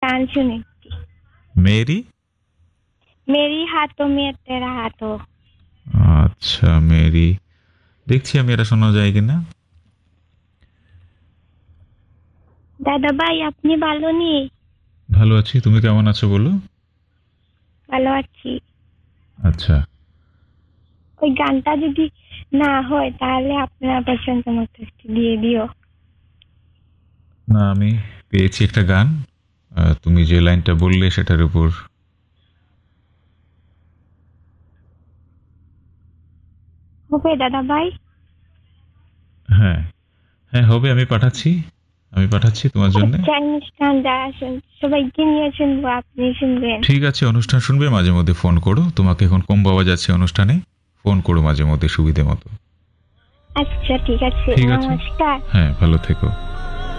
গান শুনি। মেরি। मेरी हाथों में तेरा हाथों। আচ্ছা মেরি, দেখছি আমি এটা শোনা যায় কিনা। দাদা ভাই আপনি ভালো নেই? ভালো আছি, তুমি কেমন আছো বলো। ভালো আছি। আচ্ছা। ওই গানটা যদি না হয় তাহলে আপনার পছন্দ মতো একটু দিয়ে দিও। না, আমি পেয়েছি একটা গান, তুমি যে লাইনটা বললে সেটার উপর। হবে দাদা ভাই? হ্যাঁ, হ্যাঁ হবে, আমি পাঠাচ্ছি তোমার জন্য। আচ্ছা, অনুষ্ঠান যারা সবাইকে নিয়ে শুনবো, আপনি শুনবেন। ঠিক আছে, অনুষ্ঠান শুনবে, মাঝে মধ্যে ফোন করো, তোমাকে এখন কম পাওয়া যাচ্ছে অনুষ্ঠানে, ফোন করো মাঝে মধ্যে সুবিধে মতো। আচ্ছা ঠিক আছে, ঠিক আছে। নমস্কার। হ্যাঁ, ভালো থেকো।